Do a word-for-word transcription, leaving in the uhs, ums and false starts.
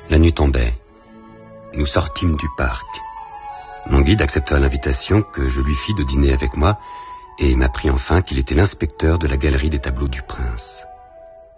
La nuit tombait. Nous sortîmes du parc. Mon guide accepta l'invitation que je lui fis de dîner avec moi et m'apprit enfin qu'il était l'inspecteur de la galerie des tableaux du prince.